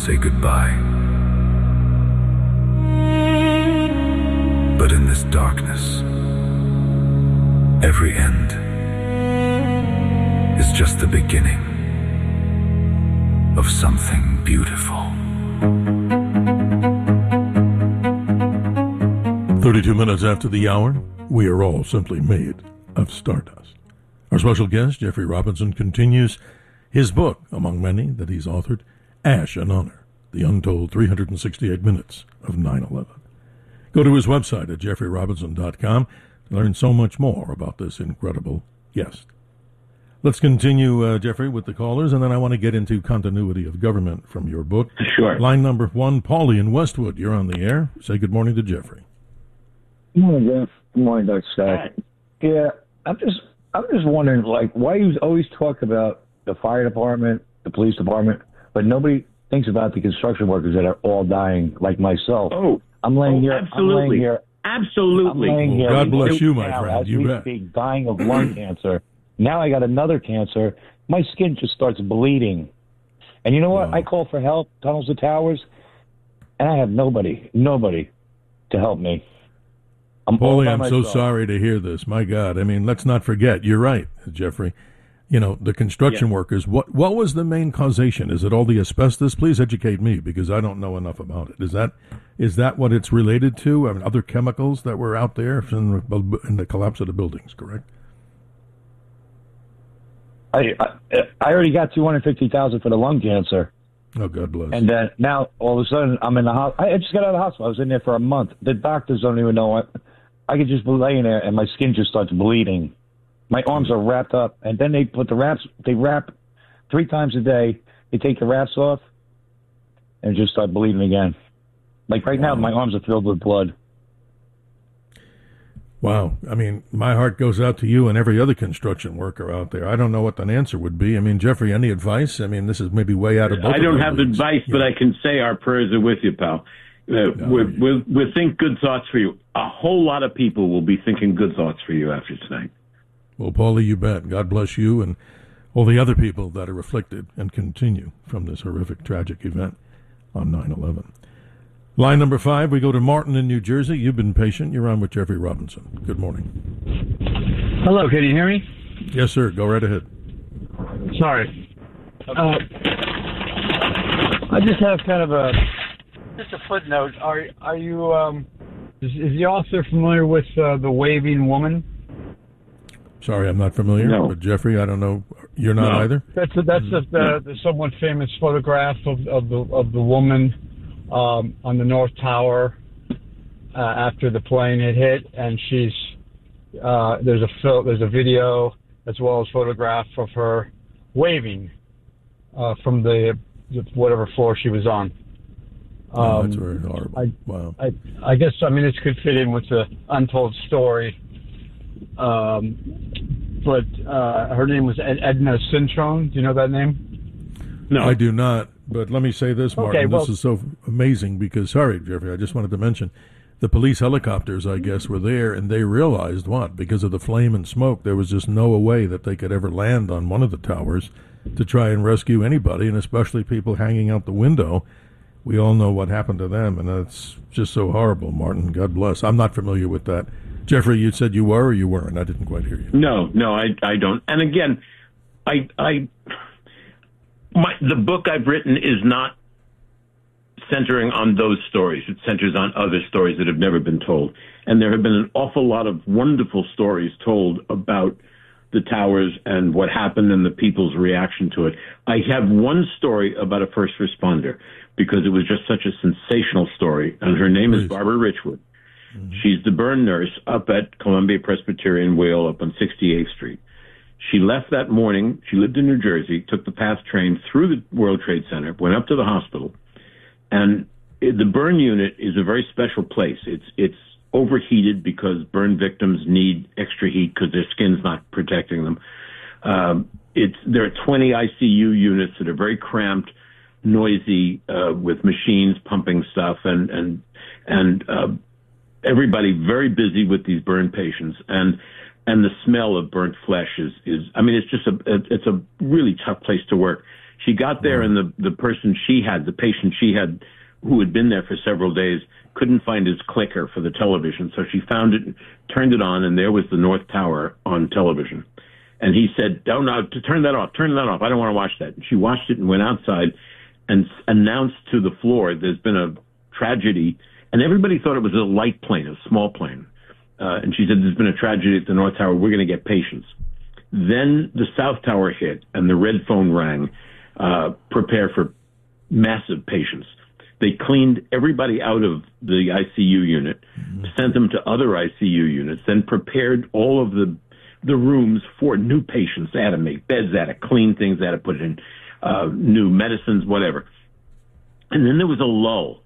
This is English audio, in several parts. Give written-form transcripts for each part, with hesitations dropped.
say goodbye. But in this darkness, every end is just the beginning of something beautiful. 32 minutes after the hour, we are all simply made of stardust. Our special guest, Jeffrey Robinson, continues his book, among many that he's authored, Ash and Honor, The Untold 368 Minutes of 9/11. Go to his website at jeffreyrobinson.com to learn so much more about this incredible guest. Let's continue, Jeffrey, with the callers, and then I want to get into continuity of government from your book. Sure. Line number 1, Paulie in Westwood. You're on the air. Say good morning to Jeffrey. Good morning, Jeff. Good morning, Dr. Stack. Yeah, I'm just wondering, like, why you always talk about the fire department, the police department, but nobody thinks about the construction workers that are all dying, like myself. I'm laying here. Absolutely. Absolutely. I'm laying here. God bless you, my now, friend. as You we bet. speak, dying of lung cancer. Now I got another cancer. My skin just starts bleeding. And you know what? Wow. I call for help, Tunnels to Towers, and I have nobody to help me. Paulie, I'm so sorry to hear this. My God. I mean, let's not forget. You're right, Jeffrey. You know, the construction workers, what was the main causation? Is it all the asbestos? Please educate me, because I don't know enough about it. Is that what it's related to? I mean, other chemicals that were out there in the collapse of the buildings, correct? I already got $250,000 for the lung cancer. Oh, God bless. And then now, all of a sudden, I'm in the hospital. I just got out of the hospital. I was in there for a month. The doctors don't even know what. I could just be laying there, and my skin just starts bleeding. My arms are wrapped up, and then they put the wraps. They wrap 3 times a day. They take the wraps off, and just start bleeding again. Like right now, my arms are filled with blood. Wow. I mean, my heart goes out to you and every other construction worker out there. I don't know what the answer would be. I mean, Jeffrey, any advice? I mean, this is maybe way out of both. I don't have advice, but I can say our prayers are with you, pal. We'll think good thoughts for you. A whole lot of people will be thinking good thoughts for you after tonight. Well, Paulie, you bet. God bless you and all the other people that are afflicted and continue from this horrific, tragic event on 9/11. Line number 5, we go to Martin in New Jersey. You've been patient. You're on with Jeffrey Robinson. Good morning. Hello, can you hear me? Yes, sir. Go right ahead. Sorry. I just have kind of a footnote. Are you is the author familiar with The Waving Woman? Sorry, I'm not familiar. No. But Jeffrey, I don't know. You're not either. That's the somewhat famous photograph of the woman on the North Tower after the plane had hit, and she's there's a video as well as photograph of her waving from the whatever floor she was on. That's very horrible. Wow. I guess this could fit in with the untold story. But her name was Edna Cintrone. Do you know that name? No, I do not. But let me say this, Martin. Okay, well, this is so amazing because, sorry, Jeffrey, I just wanted to mention, the police helicopters, I guess, were there, and they realized what? Because of the flame and smoke, there was just no way that they could ever land on one of the towers to try and rescue anybody, and especially people hanging out the window. We all know what happened to them, and that's just so horrible, Martin. God bless. I'm not familiar with that. Jeffrey, you said you were or you weren't? I didn't quite hear you. No, I don't. And again, the book I've written is not centering on those stories. It centers on other stories that have never been told. And there have been an awful lot of wonderful stories told about the towers and what happened and the people's reaction to it. I have one story about a first responder because it was just such a sensational story. And her name is Barbara Richwood. Mm-hmm. She's the burn nurse up at Columbia Presbyterian Whale up on 68th Street. She left that morning. She lived in New Jersey, took the PATH train through the World Trade Center, went up to the hospital. And the burn unit is a very special place. It's overheated because burn victims need extra heat because their skin's not protecting them. There are 20 ICU units that are very cramped, noisy, with machines pumping stuff, and everybody very busy with these burn patients. And the smell of burnt flesh is it's just it's a really tough place to work. She got there, and the patient she had, who had been there for several days, couldn't find his clicker for the television. So she found it, turned it on, and there was the North Tower on television. And he said, "Oh, no, turn that off. Turn that off. I don't want to watch that." And she watched it and went outside and announced to the floor, "There's been a tragedy." And everybody thought it was a light plane, a small plane. And she said, "There's been a tragedy at the North Tower. We're going to get patients." Then the South Tower hit, and the red phone rang, prepare for massive patients. They cleaned everybody out of the ICU unit, sent them to other ICU units, then prepared all of the rooms for new patients. They had to make beds, they had to clean things, they had to put in new medicines, whatever. And then there was a lull,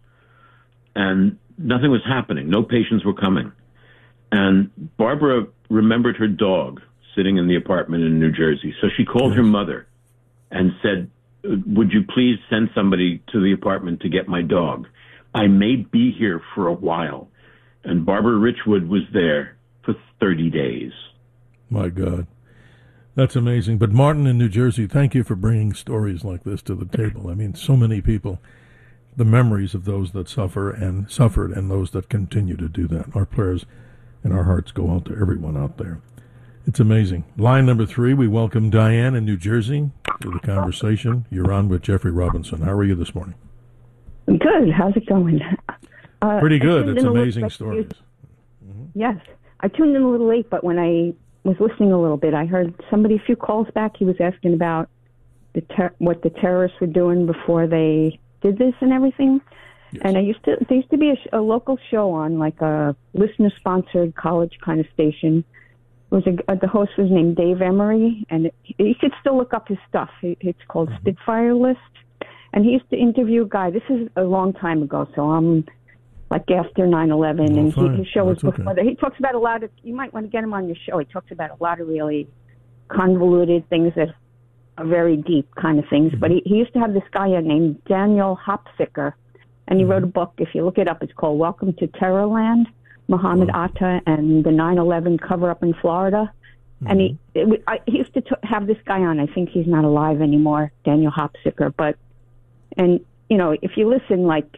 and nothing was happening. No patients were coming. And Barbara remembered her dog sitting in the apartment in New Jersey. So she called her mother and said, "Would you please send somebody to the apartment to get my dog? I may be here for a while." And Barbara Richwood was there for 30 days. My God. That's amazing. But Martin in New Jersey, thank you for bringing stories like this to the table. I mean, so many people, the memories of those that suffered and those that continue to do that. Our prayers and our hearts go out to everyone out there. It's amazing. Line number 3, we welcome Diane in New Jersey to the conversation. You're on with Jeffrey Robinson. How are you this morning? Good. How's it going? Pretty good. It's amazing stories. Yes. I tuned in a little late, but when I was listening a little bit, I heard somebody a few calls back. He was asking about what the terrorists were doing before they did this and everything. Yes. And there used to be a local show on, like a listener-sponsored college kind of station. The host was named Dave Emery, and you could still look up his stuff. It's called Spitfire List, and he used to interview a guy. This is a long time ago, so I'm like after 9/11, and his show was before that. He talks about a lot of. You might want to get him on your show. He talks about a lot of really convoluted things that are very deep kind of things. But he used to have this guy named Daniel Hopsicker, and he wrote a book. If you look it up, it's called Welcome to Terrorland. Muhammad Atta and the 9/11 cover-up in Florida. And he used to have this guy on. I think he's not alive anymore, Daniel Hopsicker. And you know, if you listen, like,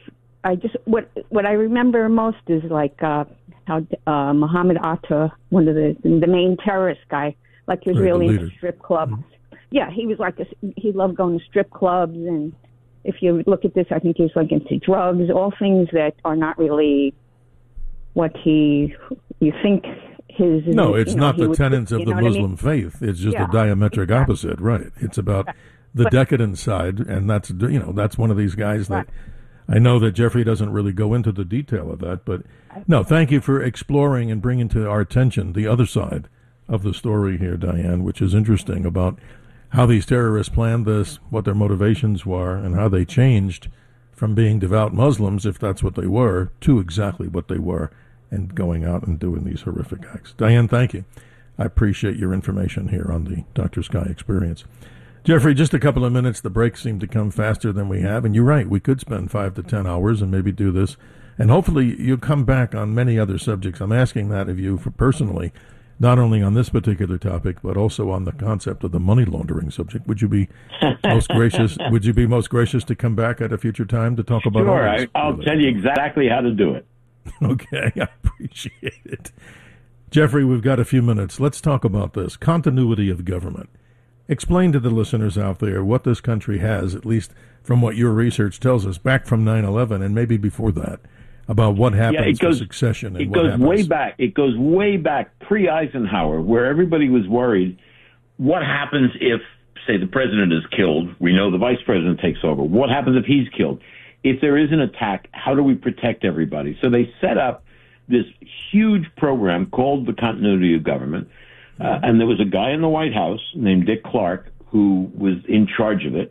what I remember most is like how Muhammad Atta, one of the main terrorist guy, like he was really into strip clubs. Yeah, he was like he loved going to strip clubs, and if you look at this, I think he was like into drugs, all things that are not really what you think his... No, it's not the tenets of the Muslim faith. It's just the diametric opposite, right? It's about the decadent side, and that's one of these guys that... I know that Jeffrey doesn't really go into the detail of that, but no, thank you for exploring and bringing to our attention the other side of the story here, Diane, which is interesting about how these terrorists planned this, what their motivations were, and how they changed from being devout Muslims, if that's what they were, to exactly what they were, and going out and doing these horrific acts. Diane, thank you. I appreciate your information here on the Dr. Sky Experience. Jeffrey, just a couple of minutes. The breaks seem to come faster than we have, and you're right. We could spend 5 to 10 hours and maybe do this, and hopefully you'll come back on many other subjects. I'm asking that of you personally, not only on this particular topic, but also on the concept of the money laundering subject. Would you be most gracious? Would you be most gracious to come back at a future time to talk about? Sure, I'll tell you exactly how to do it. Okay, I appreciate it. Jeffrey, we've got a few minutes. Let's talk about this. Continuity of government. Explain to the listeners out there what this country has, at least from what your research tells us, back from 9/11 and maybe before that, about what happens to succession. And It goes way back pre-Eisenhower, where everybody was worried, what happens if, say, the president is killed? We know the vice president takes over. What happens if he's killed? If there is an attack, how do we protect everybody? So they set up this huge program called the Continuity of Government, and there was a guy in the White House named Dick Clark who was in charge of it,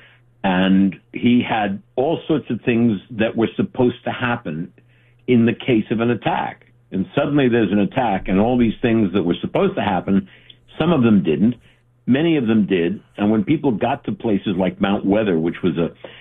and he had all sorts of things that were supposed to happen in the case of an attack. And suddenly there's an attack, and all these things that were supposed to happen, some of them didn't, many of them did, and when people got to places like Mount Weather, which was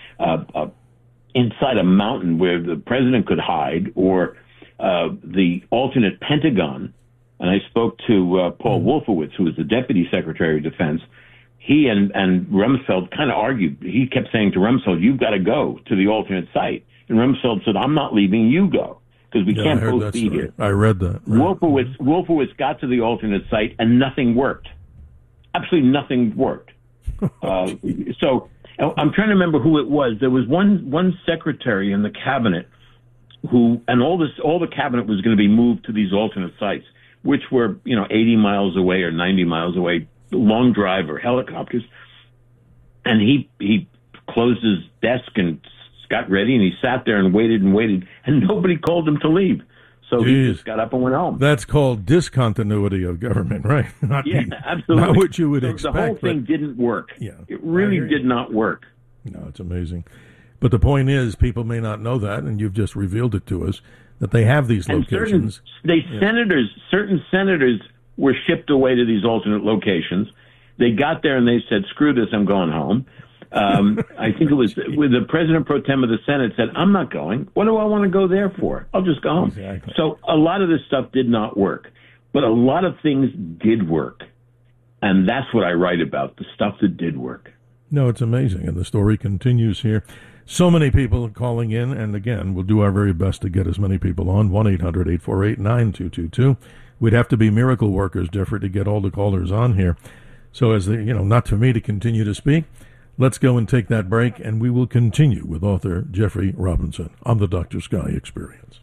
inside a mountain where the president could hide, or the alternate Pentagon, and I spoke to Paul Wolfowitz, who was the Deputy Secretary of Defense. he and Rumsfeld kind of argued. He kept saying to Rumsfeld, "You've got to go to the alternate site." And Rumsfeld said, "I'm not leaving. You go, because we can't both be here." I read that. Right. Wolfowitz got to the alternate site, and nothing worked. Absolutely nothing worked. So I'm trying to remember who it was. There was one secretary in the cabinet and all the cabinet was going to be moved to these alternate sites, which were 80 miles away or 90 miles away, long drive or helicopters. And he closed his desk and got ready, and he sat there and waited, and nobody called him to leave. So he just got up and went home. That's called discontinuity of government, right? Absolutely. Not what you would expect. The whole thing didn't work. Yeah, it really did not work. No, it's amazing. But the point is, people may not know that, and you've just revealed it to us, that they have these locations. Certain senators were shipped away to these alternate locations. They got there and they said, "Screw this, I'm going home." I think it was with the president pro tem of the Senate said, "I'm not going. What do I want to go there for? I'll just go home." Exactly. So a lot of this stuff did not work, but a lot of things did work. And that's what I write about, the stuff that did work. No, it's amazing. And the story continues here. So many people calling in. And again, we'll do our very best to get as many people on. 1-800-848-9222. We'd have to be miracle workers, Jeffrey, to get all the callers on here. So as not for me to continue to speak, let's go and take that break, and we will continue with author Jeffrey Robinson on the Dr. Sky Experience.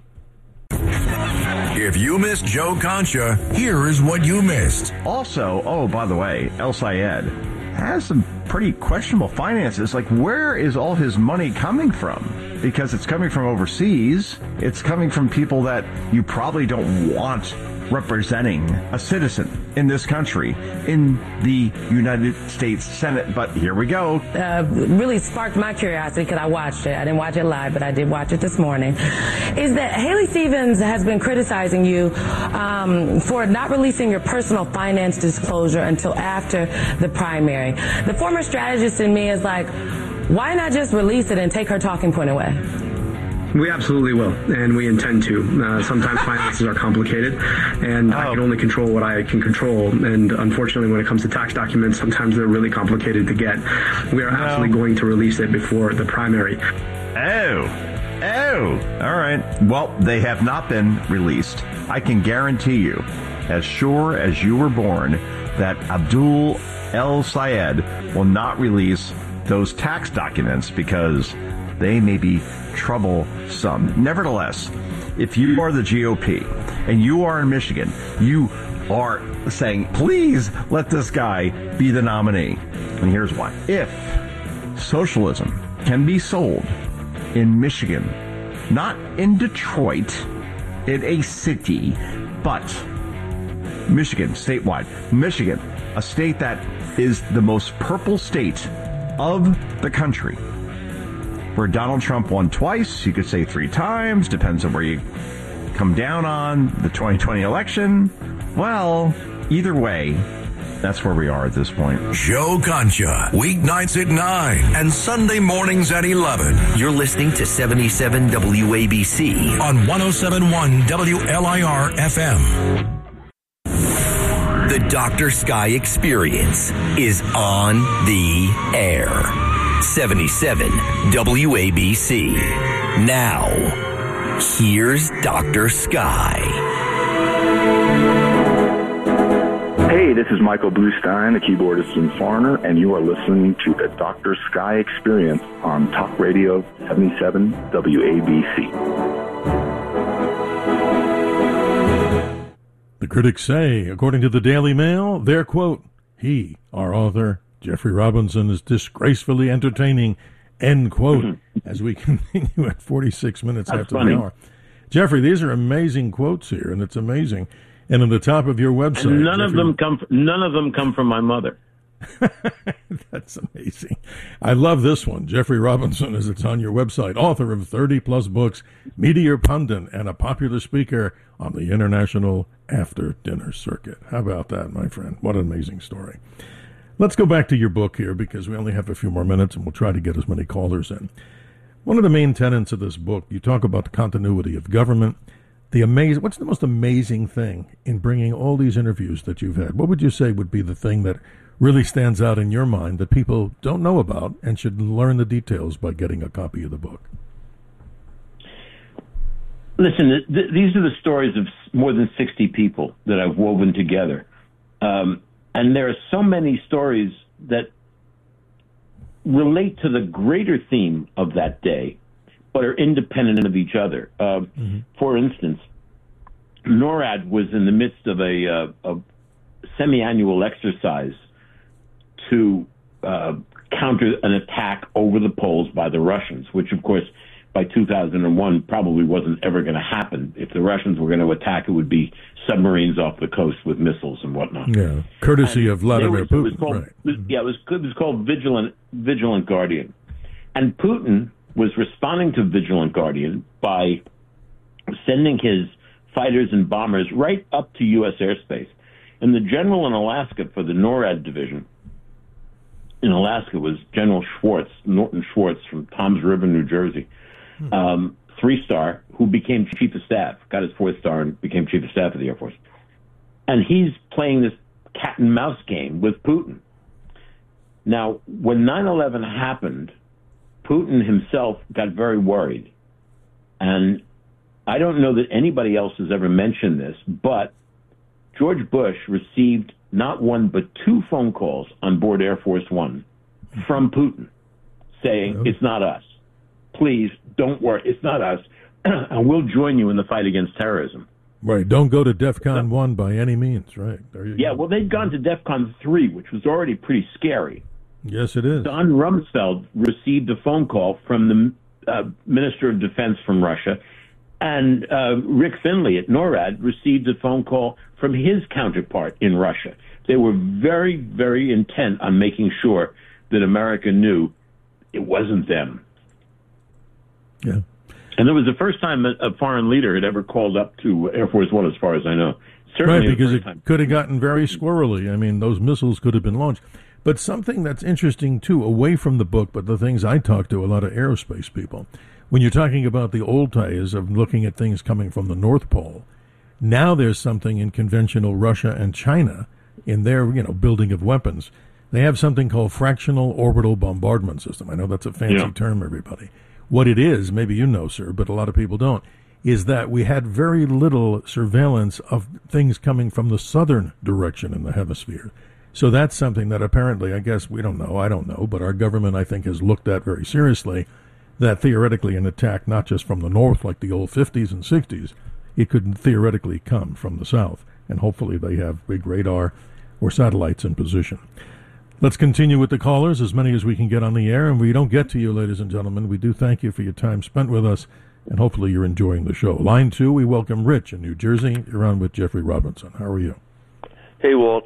If you missed Joe Concha, here is what you missed. Also, by the way, El Sayed has some pretty questionable finances. Like, where is all his money coming from? Because it's coming from overseas. It's coming from people that you probably don't want representing a citizen in this country in the United States Senate. But here we go. Really sparked my curiosity because I watched it. I didn't watch it live, but I did watch it this morning. Is that Haley Stevens has been criticizing you for not releasing your personal finance disclosure until after the primary. The former strategist in me is like, why not just release it and take her talking point away? We absolutely will, and we intend to. Sometimes finances are complicated, and I can only control what I can control. And unfortunately, when it comes to tax documents, sometimes they're really complicated to get. We are absolutely going to release it before the primary. Oh, all right. Well, they have not been released. I can guarantee you, as sure as you were born, that Abdul El Sayed will not release those tax documents because they may be troublesome. Nevertheless, if you are the GOP and you are in Michigan, you are saying, please let this guy be the nominee. And here's why. If socialism can be sold in Michigan, not in Detroit, in a city, but Michigan, statewide. Michigan, a state that is the most purple state of the country, where Donald Trump won twice, you could say 3 times, depends on where you come down on the 2020 election. Well, either way, that's where we are at this point. Joe Concha, weeknights at 9 and Sunday mornings at 11. You're listening to 77 WABC on 107.1 WLIR FM. The Dr. Sky Experience is on the air. 77 WABC. Now, here's Dr. Sky. Hey, this is Michael Bluestein, the keyboardist and foreigner, and you are listening to the Dr. Sky Experience on Talk Radio 77 WABC. The critics say, according to the Daily Mail, their quote, he, our author, Jeffrey Robinson, is disgracefully entertaining, end quote, as we continue at 46 minutes after the hour. Jeffrey, these are amazing quotes here, and it's amazing. And on the top of your website, and none of them come from my mother. That's amazing. I love this one. Jeffrey Robinson, as it's on your website, author of 30-plus books, media pundit, and a popular speaker on the international after-dinner circuit. How about that, my friend? What an amazing story. Let's go back to your book here, because we only have a few more minutes, and we'll try to get as many callers in. One of the main tenets of this book, you talk about the continuity of government. What's the most amazing thing in bringing all these interviews that you've had? What would you say would be the thing that really stands out in your mind that people don't know about and should learn the details by getting a copy of the book? Listen, these are the stories of more than 60 people that I've woven together. And there are so many stories that relate to the greater theme of that day, but are independent of each other. For instance, NORAD was in the midst of a semi-annual exercise to counter an attack over the poles by the Russians, which, of course, by 2001 probably wasn't ever going to happen. If the Russians were going to attack, it would be submarines off the coast with missiles and whatnot. Yeah, courtesy of Vladimir Putin. It was called Vigilant Guardian. And Putin was responding to Vigilant Guardian by sending his fighters and bombers right up to U.S. airspace. And the general in Alaska for the NORAD division in Alaska was General Schwartz, Norton Schwartz from Toms River, New Jersey. 3-star, who became chief of staff, got his 4th star and became chief of staff of the Air Force. And he's playing this cat and mouse game with Putin. Now, when 9/11 happened, Putin himself got very worried. And I don't know that anybody else has ever mentioned this, but George Bush received not one but 2 phone calls on board Air Force One from Putin saying, it's not us. Please, don't worry. It's not us. And we'll join you in the fight against terrorism. Right. Don't go to DEFCON 1 by any means. Right. There you go. Well, they'd gone to DEFCON 3, which was already pretty scary. Yes, it is. Don Rumsfeld received a phone call from the Minister of Defense from Russia, and Rick Finley at NORAD received a phone call from his counterpart in Russia. They were very, very intent on making sure that America knew it wasn't them. Yeah. And it was the first time a foreign leader had ever called up to Air Force One, as far as I know. Certainly right, because it could have gotten very squirrely. I mean, those missiles could have been launched. But something that's interesting, too, away from the book, but the things I talk to a lot of aerospace people, when you're talking about the old days of looking at things coming from the North Pole, now there's something in conventional Russia and China in their, building of weapons. They have something called fractional orbital bombardment system. I know that's a fancy term, everybody. What it is, maybe you know, sir, but a lot of people don't, is that we had very little surveillance of things coming from the southern direction in the hemisphere. So that's something that apparently, I guess, we don't know, I don't know, but our government, I think, has looked at very seriously, that theoretically an attack not just from the north like the old 50s and 60s, it could theoretically come from the south. And hopefully they have big radar or satellites in position. Let's continue with the callers, as many as we can get on the air. And we don't get to you, ladies and gentlemen, we do thank you for your time spent with us, and hopefully you're enjoying the show. Line 2, we welcome Rich in New Jersey. You're on with Jeffrey Robinson. How are you? Hey, Walt.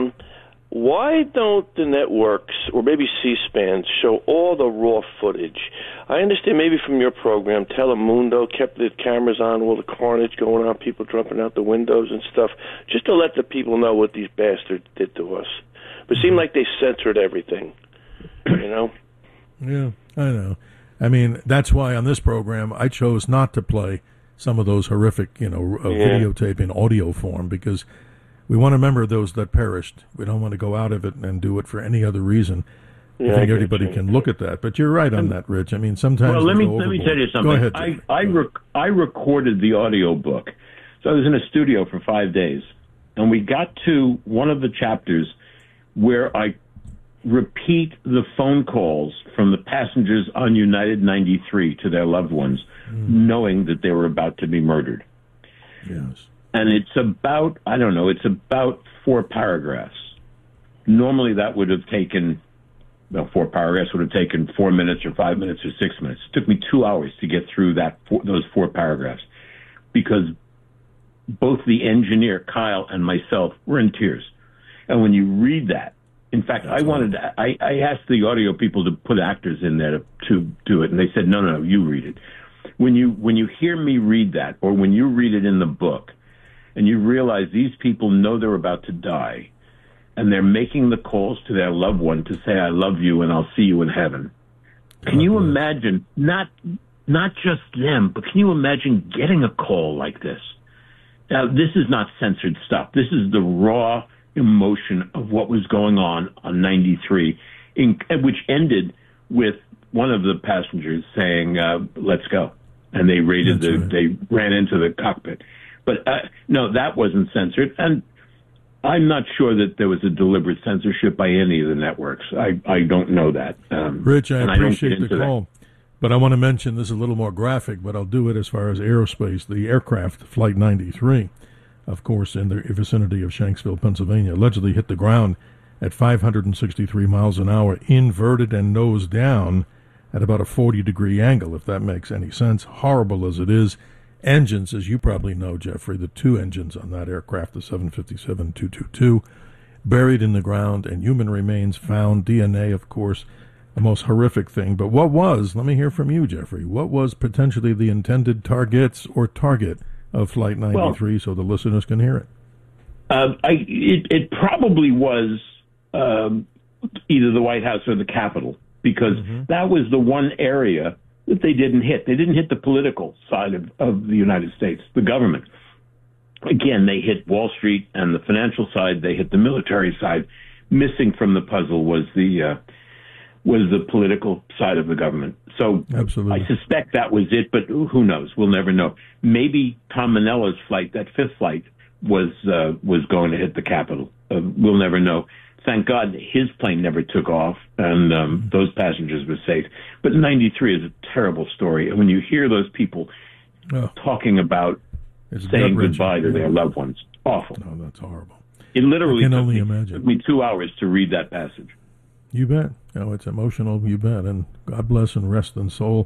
Why don't the networks, or maybe C-SPAN, show all the raw footage? I understand maybe from your program, Telemundo kept the cameras on, all the carnage going on, people jumping out the windows and stuff, just to let the people know what these bastards did to us. But it seemed like they censored everything, Yeah, I know. I mean, that's why on this program I chose not to play some of those horrific, videotape in audio form, because we want to remember those that perished. We don't want to go out of it and do it for any other reason. I think everybody can look at that. But you're right on that, Rich. I mean, sometimes... Well, let me tell you something. Go ahead. I recorded the audio book. So I was in a studio for 5 days, and we got to one of the chapters where I repeat the phone calls from the passengers on United 93 to their loved ones, knowing that they were about to be murdered. Yes. And it's about, it's about 4 paragraphs. Normally that would have taken, 4 paragraphs would have taken 4 minutes or 5 minutes or 6 minutes. It took me 2 hours to get through those 4 paragraphs, because both the engineer, Kyle, and myself were in tears. And when you read that, in fact, I asked the audio people to put actors in there to do it, and they said, no, you read it. When you hear me read that, or when you read it in the book, and you realize these people know they're about to die, and they're making the calls to their loved one to say, I love you and I'll see you in heaven. Can you imagine, not just them, but can you imagine getting a call like this? Now, this is not censored stuff. This is the raw emotion of what was going on 93, which ended with one of the passengers saying, let's go. And they they ran into the cockpit. But no, that wasn't censored. And I'm not sure that there was a deliberate censorship by any of the networks. I don't know that. Rich, I appreciate the call. But I want to mention, this is a little more graphic, but I'll do it as far as aerospace. The aircraft, Flight 93, of course, in the vicinity of Shanksville, Pennsylvania, allegedly hit the ground at 563 miles an hour, inverted and nose down at about a 40-degree angle, if that makes any sense. Horrible as it is. Engines, as you probably know, Jeffrey, the two engines on that aircraft, the 757-222, buried in the ground, and human remains found, DNA, of course, the most horrific thing. But what was, let me hear from you, Jeffrey, what was potentially the intended targets or target of Flight 93 so the listeners can hear it? It probably was either the White House or the Capitol, because that was the one area that they didn't hit. They didn't hit the political side of the United States, the government. Again, they hit Wall Street and the financial side. They hit the military side. Missing from the puzzle was the political side of the government. So absolutely. I suspect that was it, but who knows? We'll never know. Maybe Tom Manella's flight, that fifth flight, was going to hit the Capitol. We'll never know. Thank God his plane never took off, and those passengers were safe. But 93 is a terrible story. And when you hear those people talking about saying goodbye to their loved ones, awful. No, that's horrible. It literally took me 2 hours to read that passage. You bet. It's emotional, you bet. And God bless and rest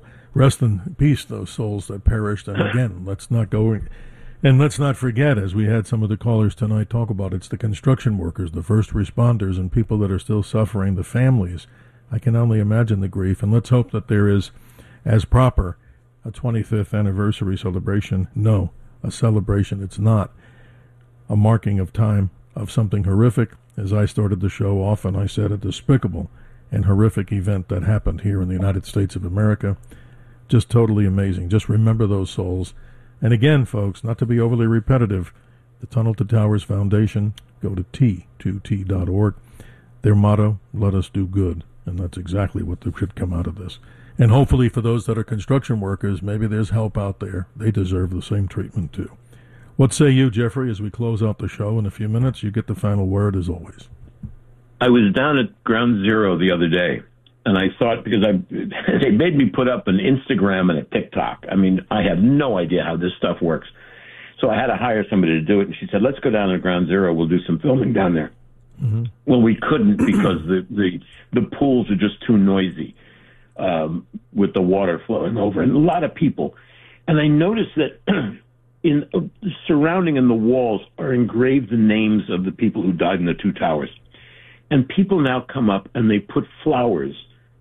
in peace those souls that perished. And again, let's not go... And let's not forget, as we had some of the callers tonight talk about, it's the construction workers, the first responders, and people that are still suffering, the families. I can only imagine the grief. And let's hope that there is, as proper, a 25th anniversary celebration. No, a celebration. It's not a marking of time of something horrific. As I started the show off, and I said a despicable and horrific event that happened here in the United States of America. Just totally amazing. Just remember those souls. And again, folks, not to be overly repetitive, the Tunnel to Towers Foundation, go to T2T.org. Their motto, let us do good. And that's exactly what should come out of this. And hopefully for those that are construction workers, maybe there's help out there. They deserve the same treatment too. What say you, Jeffrey, as we close out the show in a few minutes? You get the final word as always. I was down at Ground Zero the other day, and I thought, because they made me put up an Instagram and a TikTok. I mean, I have no idea how this stuff works. So I had to hire somebody to do it, and she said, let's go down to Ground Zero. We'll do some filming down there. Mm-hmm. Well, we couldn't because the pools are just too noisy with the water flowing over, and a lot of people. And I noticed that surrounding in the walls are engraved the names of the people who died in the two towers. And people now come up and they put flowers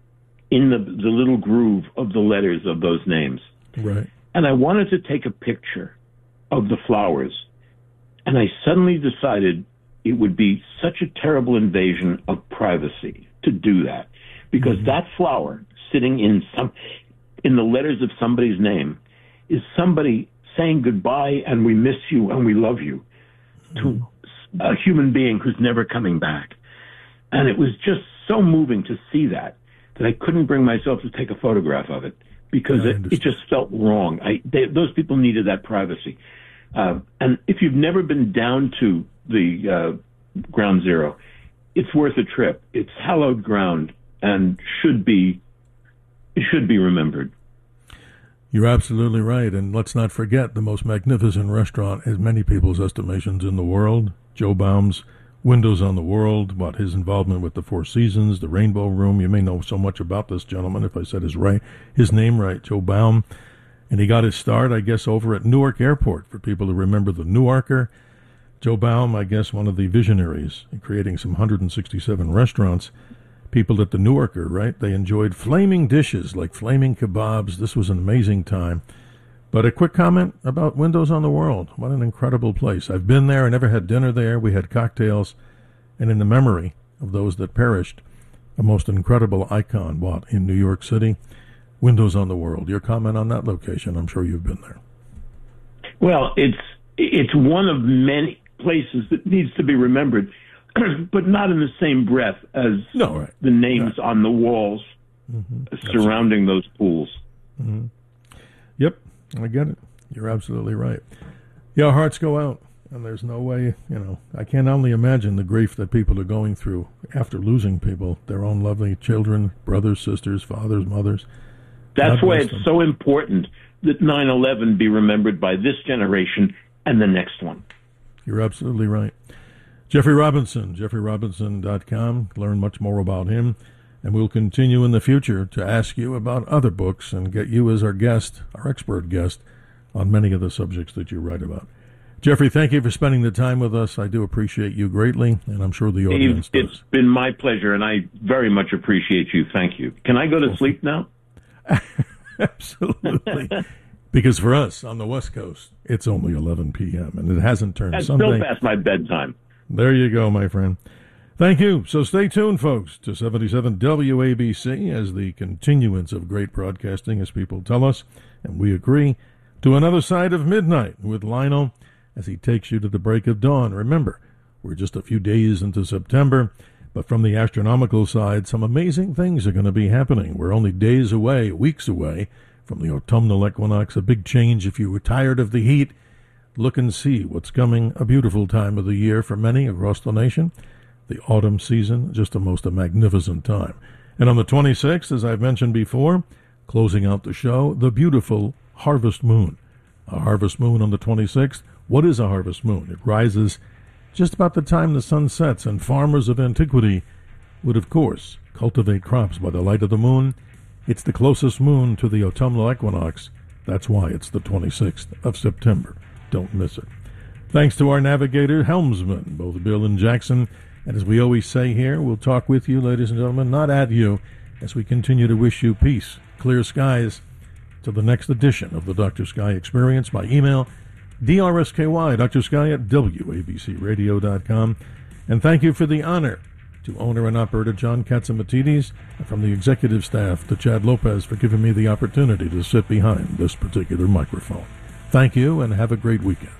in the little groove of the letters of those names. Right. And I wanted to take a picture of the flowers. And I suddenly decided it would be such a terrible invasion of privacy to do that. Because that flower sitting in the letters of somebody's name is somebody saying goodbye and we miss you and we love you to a human being who's never coming back. And it was just so moving to see that I couldn't bring myself to take a photograph of it because it just felt wrong. Those people needed that privacy. And if you've never been down to the Ground Zero, it's worth a trip. It's hallowed ground and should be remembered. You're absolutely right. And let's not forget the most magnificent restaurant, in many people's estimations, in the world, Joe Baum's Windows on the World, about his involvement with the Four Seasons, the Rainbow Room. You may know so much about this gentleman if I said his name right, Joe Baum. And he got his start, I guess, over at Newark Airport, for people who remember the Newarker. Joe Baum, I guess, one of the visionaries in creating some 167 restaurants. People at the Newarker, right? They enjoyed flaming dishes like flaming kebabs. This was an amazing time. But a quick comment about Windows on the World. What an incredible place. I've been there. I never had dinner there. We had cocktails. And in the memory of those that perished, a most incredible icon, in New York City, Windows on the World. Your comment on that location? I'm sure you've been there. Well, it's one of many places that needs to be remembered. but not in the same breath as the names on the walls surrounding those pools. Mm-hmm. Yep, I get it. You're absolutely right. Yeah, our hearts go out, and there's no way, I can only imagine the grief that people are going through after losing people, their own lovely children, brothers, sisters, fathers, mothers. That's why it's so important that 9/11 be remembered by this generation and the next one. You're absolutely right. Jeffrey Robinson, jeffreyrobinson.com. Learn much more about him. And we'll continue in the future to ask you about other books and get you as our guest, our expert guest, on many of the subjects that you write about. Jeffrey, thank you for spending the time with us. I do appreciate you greatly, and I'm sure the audience does. It's been my pleasure, and I very much appreciate you. Thank you. Can I go to sleep now? Absolutely. Because for us on the West Coast, it's only 11 p.m., and it hasn't turned That's Sunday. still past my bedtime. There you go, my friend. Thank you. So stay tuned, folks, to 77 WABC as the continuance of great broadcasting, as people tell us, and we agree, to Another Side of Midnight with Lionel as he takes you to the break of dawn. Remember, we're just a few days into September, but from the astronomical side, some amazing things are going to be happening. We're only days away, weeks away from the autumnal equinox, a big change. If you were tired of the heat, look and see what's coming, a beautiful time of the year for many across the nation. The autumn season, just a magnificent time. And on the 26th, as I've mentioned before, closing out the show, the beautiful harvest moon. A harvest moon on the 26th. What is a harvest moon? It rises just about the time the sun sets, and farmers of antiquity would, of course, cultivate crops by the light of the moon. It's the closest moon to the autumnal equinox. That's why it's the 26th of September. Don't miss it. Thanks to our navigator, helmsman, both Bill and Jackson. And as we always say here, we'll talk with you, ladies and gentlemen, not at you, as we continue to wish you peace, clear skies, till the next edition of the Dr. Sky Experience by email, DRSKY, Dr. Sky at WABCRadio.com. And thank you for the honor to owner and operator John Katsimatidis, and from the executive staff to Chad Lopez for giving me the opportunity to sit behind this particular microphone. Thank you, and have a great weekend.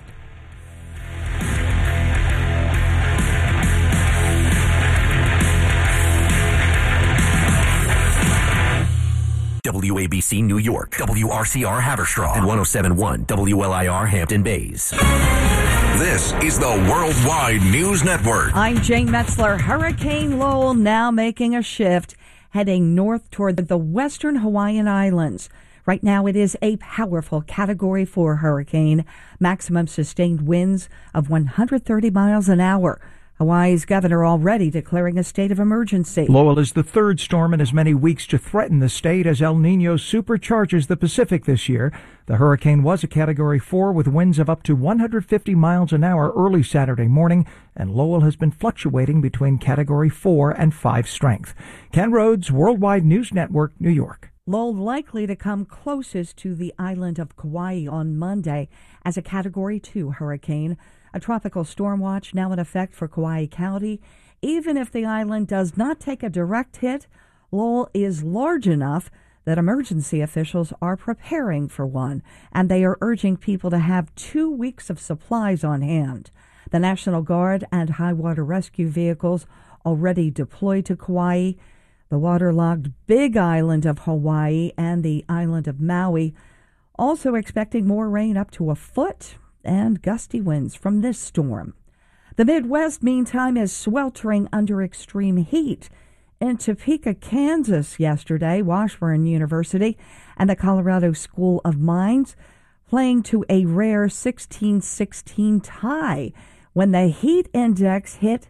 WABC New York, WRCR Haverstraw, and 107.1 WLIR Hampton Bays. This is the Worldwide News Network. I'm Jane Metzler. Hurricane Lowell now making a shift, heading north toward the western Hawaiian Islands. Right now it is a powerful Category 4 hurricane, maximum sustained winds of 130 miles an hour. Hawaii's governor already declaring a state of emergency. Lowell is the third storm in as many weeks to threaten the state as El Nino supercharges the Pacific this year. The hurricane was a Category 4 with winds of up to 150 miles an hour early Saturday morning, and Lowell has been fluctuating between Category 4 and 5 strength. Ken Rhodes, Worldwide News Network, New York. Lowell likely to come closest to the island of Kauai on Monday as a Category 2 hurricane. A tropical storm watch now in effect for Kauai County. Even if the island does not take a direct hit, Lowell is large enough that emergency officials are preparing for one, and they are urging people to have 2 weeks of supplies on hand. The National Guard and high water rescue vehicles already deployed to Kauai. The waterlogged Big Island of Hawaii and the island of Maui also expecting more rain up to a foot and gusty winds from this storm. The Midwest, meantime, is sweltering under extreme heat. In Topeka, Kansas yesterday, Washburn University and the Colorado School of Mines playing to a rare 16-16 tie when the heat index hit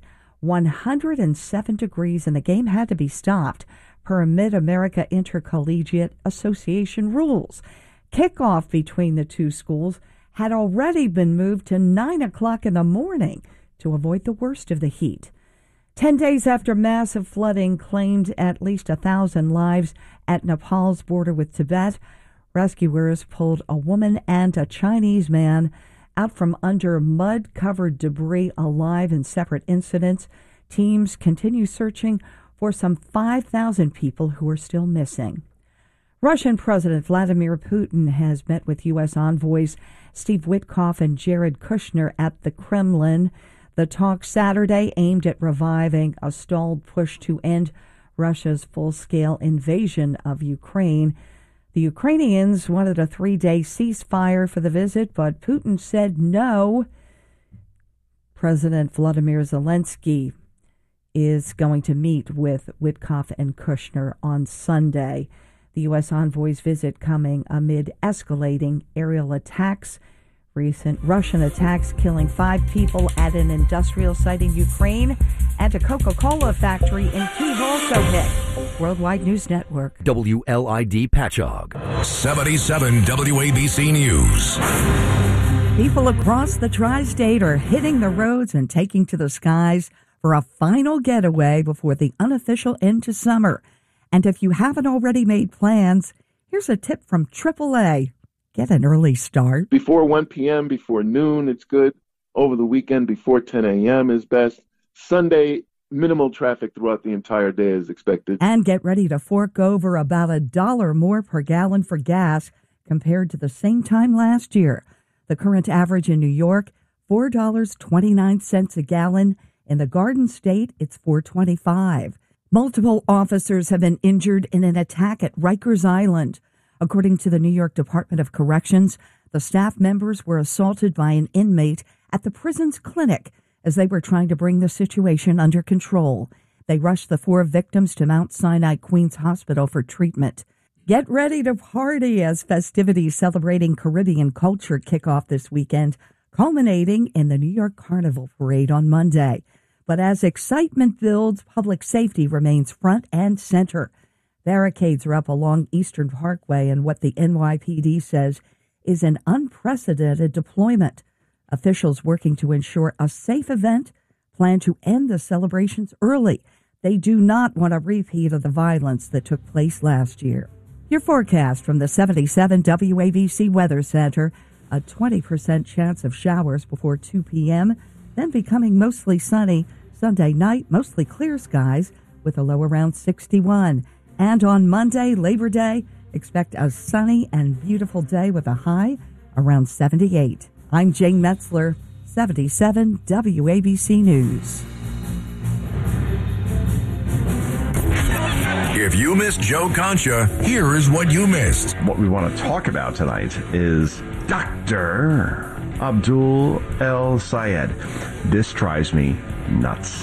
107 degrees and the game had to be stopped per Mid-America Intercollegiate Association rules. Kickoff between the two schools had already been moved to 9 o'clock in the morning to avoid the worst of the heat. 10 days after massive flooding claimed at least 1,000 lives at Nepal's border with Tibet, rescuers pulled a woman and a Chinese man out from under mud-covered debris alive in separate incidents. Teams continue searching for some 5,000 people who are still missing. Russian President Vladimir Putin has met with U.S. envoys Steve Witkoff and Jared Kushner at the Kremlin. The talks Saturday aimed at reviving a stalled push to end Russia's full-scale invasion of Ukraine. The Ukrainians wanted a 3-day ceasefire for the visit, but Putin said no. President Vladimir Zelensky is going to meet with Witkoff and Kushner on Sunday. The U.S. envoy's visit coming amid escalating aerial attacks. Recent Russian attacks killing 5 people at an industrial site in Ukraine, and a Coca-Cola factory in Kyiv also hit. Worldwide News Network. WLID Patchogue. 77 WABC News. People across the tri-state are hitting the roads and taking to the skies for a final getaway before the unofficial end to summer. And if you haven't already made plans, here's a tip from AAA. Get an early start. Before 1 p.m., before noon, it's good. Over the weekend, before 10 a.m. is best. Sunday, minimal traffic throughout the entire day is expected. And get ready to fork over about $1 more per gallon for gas compared to the same time last year. The current average in New York, $4.29 a gallon. In the Garden State, it's $4.25. Multiple officers have been injured in an attack at Rikers Island. According to the New York Department of Corrections, the staff members were assaulted by an inmate at the prison's clinic as they were trying to bring the situation under control. They rushed the 4 victims to Mount Sinai Queens Hospital for treatment. Get ready to party as festivities celebrating Caribbean culture kick off this weekend, culminating in the New York Carnival Parade on Monday. But as excitement builds, public safety remains front and center. Barricades are up along Eastern Parkway in what the NYPD says is an unprecedented deployment. Officials working to ensure a safe event plan to end the celebrations early. They do not want a repeat of the violence that took place last year. Your forecast from the 77 WABC Weather Center, a 20% chance of showers before 2 p.m., then becoming mostly sunny. Sunday night, mostly clear skies with a low around 61. And on Monday, Labor Day, expect a sunny and beautiful day with a high around 78. I'm Jane Metzler, 77 WABC News. If you missed Joe Concha, here is what you missed. What we want to talk about tonight is Dr. Abdul El Sayed. This drives me nuts.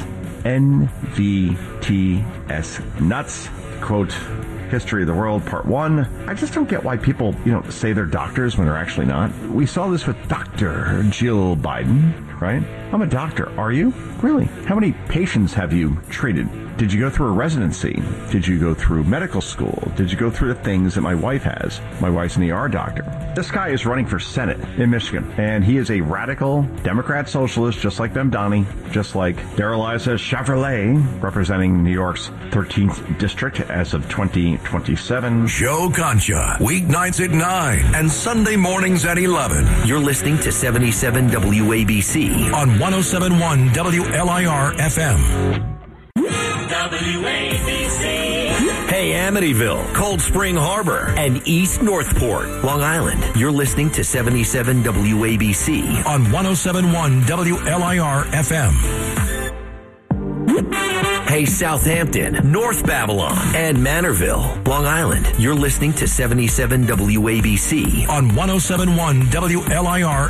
NVTS nuts. Quote, History of the World, Part 1. I just don't get why people, say they're doctors when they're actually not. We saw this with Dr. Jill Biden, right? I'm a doctor. Are you? Really? How many patients have you treated? Did you go through a residency? Did you go through medical school? Did you go through the things that my wife has? My wife's an ER doctor. This guy is running for Senate in Michigan, and he is a radical Democrat socialist, just like Memdani, just like Dareliza Chevrolet, representing New York's 13th district as of 2027. Joe Concha, weeknights at 9 and Sunday mornings at 11. You're listening to 77 WABC on 107.1 WLIR FM. WABC. Hey, Amityville, Cold Spring Harbor, and East Northport, Long Island. You're listening to 77 WABC on 107.1 WLIR FM. Hey, Southampton, North Babylon, and Manorville, Long Island. You're listening to 77 WABC on 107.1 WLIR